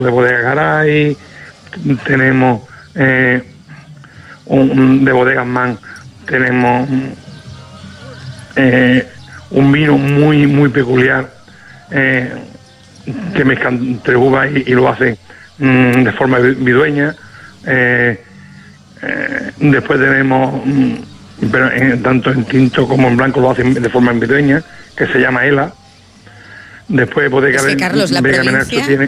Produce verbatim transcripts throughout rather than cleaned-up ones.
de Bodega Garay, tenemos eh, un, de Bodegas Man, tenemos eh, un vino muy muy peculiar eh, que mezclan entre uvas y, y lo hacen mm, de forma vidueña. Eh, eh, después tenemos, mm, pero eh, tanto en tinto como en blanco lo hacen de forma vidueña, que se llama Ela. Después Bodega es que, Carlos, la Vega provincia... tiene...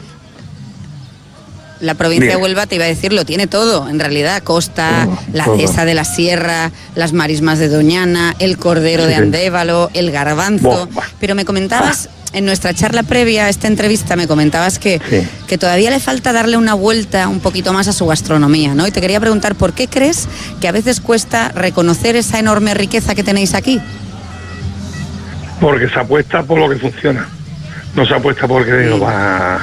La provincia Bien. de Huelva, te iba a decir, lo tiene todo, en realidad, costa, Todo, la todo. dehesa de la sierra, las marismas de Doñana, el cordero Sí. de Andévalo, el garbanzo, Buah. pero me comentabas, en nuestra charla previa a esta entrevista, me comentabas que, Sí. que todavía le falta darle una vuelta un poquito más a su gastronomía, ¿no? Y te quería preguntar, ¿por qué crees que a veces cuesta reconocer esa enorme riqueza que tenéis aquí? Porque se apuesta por lo que funciona, no se apuesta por querer innovar,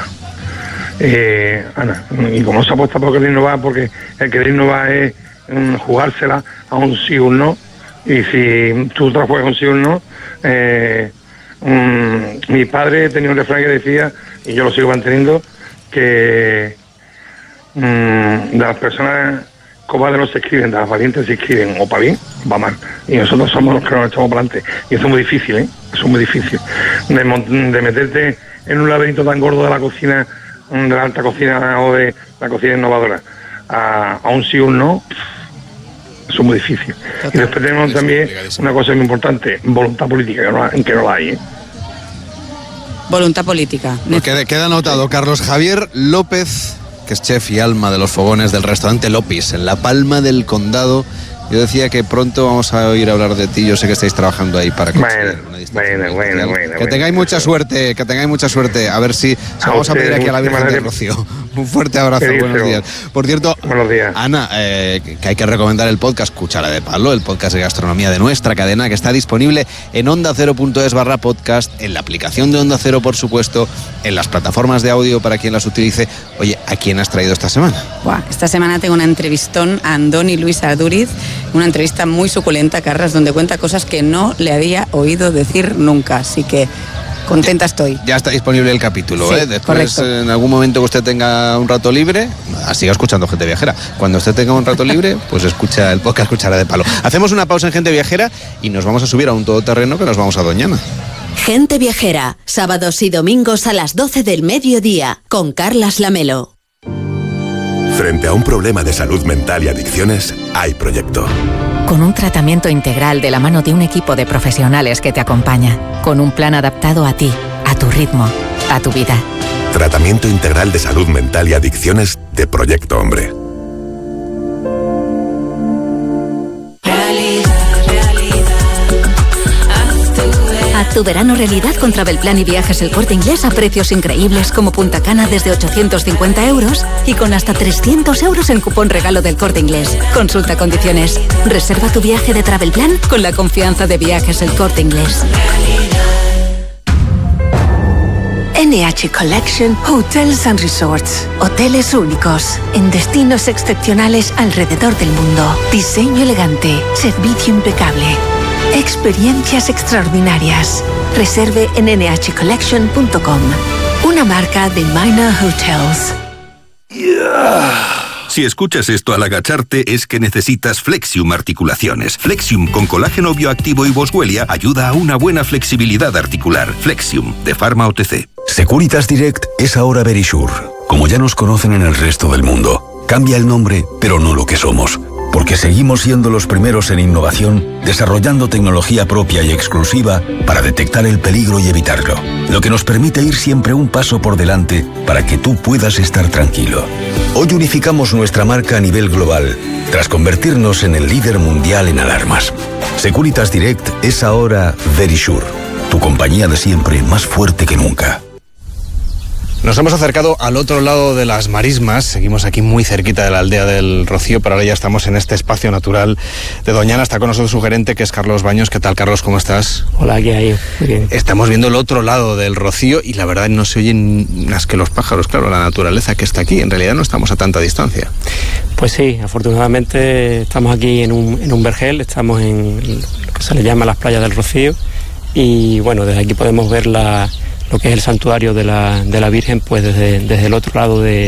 eh, Ana, y como no se apuesta por querer innovar, porque el querer innovar es mm, jugársela a un sí o un no, y si tú te la juegas a un sí o un no, eh, mm, mi padre tenía un refrán que decía, y yo lo sigo manteniendo, que mm, de las personas cobardes no se escriben, de las valientes se escriben, o para bien o para mal, y nosotros somos los que nos echamos para adelante, y eso es muy difícil, ¿eh? Eso es muy difícil, de, mon- de meterte en un laberinto tan gordo de la cocina, de la alta cocina o de la cocina innovadora, a, a un sí o un no, eso es muy difícil. Total. Y después tenemos Es también complicadísimo. una cosa muy importante, voluntad política, que no, la- que no la hay, ¿eh? Voluntad política. Pues queda, queda anotado. Carlos Javier López, que es chef y alma de los fogones del restaurante Lopis, en La Palma del Condado. Yo decía que pronto vamos a oír hablar de ti. Yo sé que estáis trabajando ahí para conseguir Bueno, una distinción bueno, bueno, especial. bueno, Que bueno. tengáis mucha suerte, que tengáis mucha suerte. A ver si se A vamos a pedir ustedes, aquí a la Virgen de muchísimas Rocío. Un fuerte abrazo, Qué buenos deseo. días. Por cierto, Buenos días. Ana, eh, que hay que recomendar el podcast Cuchara de Palo, el podcast de gastronomía de nuestra cadena, que está disponible en onda cero punto es barra podcast, en la aplicación de Onda Cero, por supuesto, en las plataformas de audio para quien las utilice. Oye, ¿a quién has traído esta semana? Buah, esta semana tengo una entrevistón a Andoni Luis Arduriz, una entrevista muy suculenta, Carras, donde cuenta cosas que no le había oído decir nunca, así que contenta estoy. Ya está disponible el capítulo, Sí, ¿eh? Después, correcto. eh, en algún momento que usted tenga un rato libre, ah, siga escuchando Gente Viajera. Cuando usted tenga un rato libre, pues escucha el podcast Cuchara de Palo. Hacemos una pausa en Gente Viajera y nos vamos a subir a un todoterreno que nos vamos a Doñana. Gente Viajera, sábados y domingos a las doce del mediodía, con Carlas Lamelo. Frente a un problema de salud mental y adicciones, hay proyecto. Con un tratamiento integral de la mano de un equipo de profesionales que te acompaña. Con un plan adaptado a ti, a tu ritmo, a tu vida. Tratamiento integral de salud mental y adicciones de Proyecto Hombre. Haz tu verano realidad con Travelplan y Viajes El Corte Inglés a precios increíbles como Punta Cana desde ochocientos cincuenta euros y con hasta trescientos euros en cupón regalo del Corte Inglés. Consulta condiciones. Reserva tu viaje de Travelplan con la confianza de Viajes El Corte Inglés. N H Collection Hotels and Resorts. Hoteles únicos, en destinos excepcionales alrededor del mundo. Diseño elegante, servicio impecable. Experiencias extraordinarias. Reserve en ene hache collection punto com. Una marca de Minor Hotels. Si escuchas esto al agacharte es que necesitas Flexium Articulaciones. Flexium con colágeno bioactivo y boswellia ayuda a una buena flexibilidad articular. Flexium, de Pharma O T C. Securitas Direct es ahora Verisure. Como ya nos conocen en el resto del mundo, cambia el nombre, pero no lo que somos. Porque seguimos siendo los primeros en innovación, desarrollando tecnología propia y exclusiva para detectar el peligro y evitarlo. Lo que nos permite ir siempre un paso por delante para que tú puedas estar tranquilo. Hoy unificamos nuestra marca a nivel global, tras convertirnos en el líder mundial en alarmas. Securitas Direct es ahora Verisure, tu compañía de siempre más fuerte que nunca. Nos hemos acercado al otro lado de las marismas, seguimos aquí muy cerquita de la aldea del Rocío, pero ahora ya estamos en este espacio natural de Doñana. Está con nosotros su gerente, que es Carlos Baños. ¿Qué tal, Carlos? ¿Cómo estás? Hola, ¿qué hay? Muy bien. Estamos viendo el otro lado del Rocío y la verdad no se oyen más que los pájaros, claro, la naturaleza que está aquí. En realidad no estamos a tanta distancia. Pues sí, afortunadamente estamos aquí en un, en un vergel, estamos en lo que se le llama las playas del Rocío y bueno, desde aquí podemos ver la... lo que es el santuario de la, de la Virgen, pues desde, desde el otro lado de,